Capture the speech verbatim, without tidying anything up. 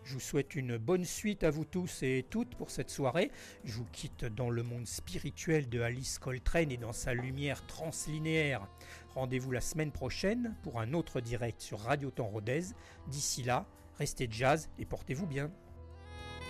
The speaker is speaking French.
Je vous souhaite une bonne suite à vous tous et toutes pour cette soirée. Je vous quitte dans le monde spirituel de Alice Coltrane et dans sa lumière translinéaire. Rendez-vous la semaine prochaine pour un autre direct sur Radio Temps Rodez. D'ici là, restez jazz et portez-vous bien.